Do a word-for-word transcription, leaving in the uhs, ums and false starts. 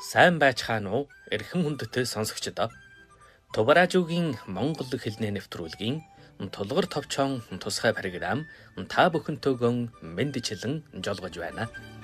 Сайн байцгаана уу? Эрхэм хүндэтэй сонсогчдоо. Тубаражуугийн монгол хэлний нэвтрүүлгийн тулгар товчон тусгай програм та бүхэнтэйгэн мэндчлэн жолгож байна.